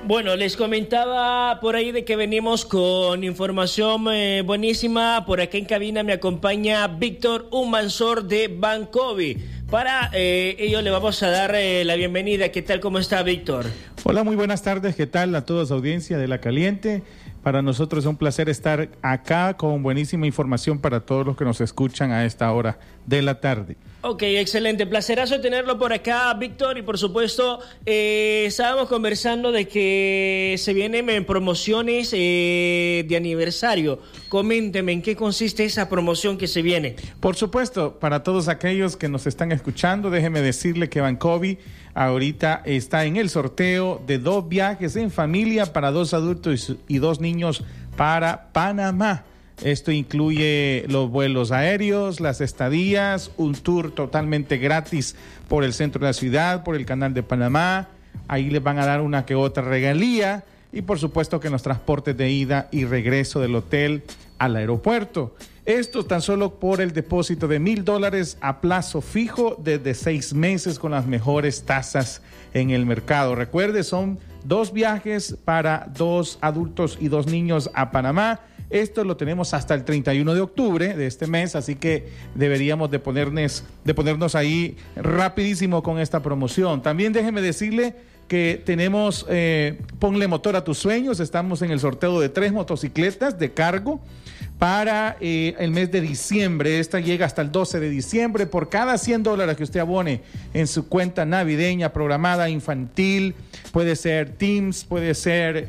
Bueno, les comentaba por ahí de que venimos con información buenísima. Por acá en cabina me acompaña Víctor Humansor de Bancovi. Para ello le vamos a dar la bienvenida. ¿Qué tal? ¿Cómo está, Víctor? Hola, muy buenas tardes. ¿Qué tal a toda su audiencia de La Caliente? Para nosotros es un placer estar acá con buenísima información para todos los que nos escuchan a esta hora de la tarde. Ok, excelente. Placerazo tenerlo por acá, Víctor. Y por supuesto, estábamos conversando de que se vienen promociones de aniversario. Coménteme, ¿en qué consiste esa promoción que se viene? Por supuesto, para todos aquellos que nos están escuchando, déjeme decirle que Bancovi ahorita está en el sorteo de 2 viajes en familia para 2 adultos y 2 niños para Panamá. Esto incluye los vuelos aéreos, las estadías, un tour totalmente gratis por el centro de la ciudad, por el canal de Panamá. Ahí les van a dar una que otra regalía y por supuesto que los transportes de ida y regreso del hotel al aeropuerto. Esto tan solo por el depósito de $1,000 a plazo fijo desde 6 meses con las mejores tasas en el mercado. Recuerde, son 2 viajes para 2 adultos y 2 niños a Panamá. Esto lo tenemos hasta el 31 de octubre de este mes, así que deberíamos de ponernos ahí rapidísimo con esta promoción. También déjeme decirle que tenemos Ponle Motor a tus sueños. Estamos en el sorteo de 3 motocicletas de cargo para el mes de diciembre. Esta llega hasta el 12 de diciembre. Por cada $100 que usted abone en su cuenta navideña programada infantil, puede ser Teams, puede ser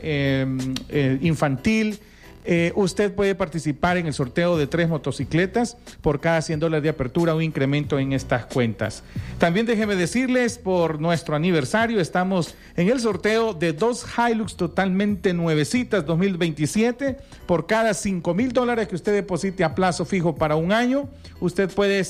infantil, usted puede participar en el sorteo de 3 motocicletas por cada $100 de apertura, un incremento en estas cuentas. También déjeme decirles, por nuestro aniversario, estamos en el sorteo de 2 Hilux totalmente nuevecitas 2027. Por cada $5,000 que usted deposite a plazo fijo para un año, usted puede